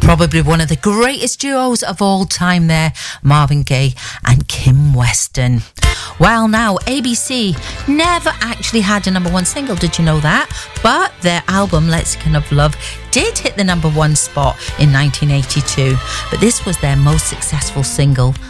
Probably one of the greatest duos of all time there, Marvin Gaye and Kim Weston. Well, now, ABC never actually had a number one single, did you know that? But their album, Lexicon of Love, did hit the number one spot in 1982. But this was their most successful single